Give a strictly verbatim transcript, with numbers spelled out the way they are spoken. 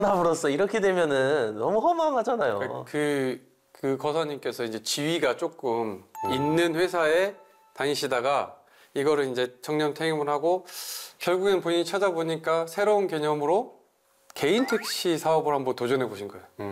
남으로서 이렇게 되면은 너무 허망하잖아요. 그, 그 거사님께서 이제 지위가 조금 음. 있는 회사에 다니시다가 이거를 이제 정년 퇴임을 하고 결국엔 본인이 찾아보니까 새로운 개념으로 개인 택시 사업을 한번 도전해 보신 거예요. 음.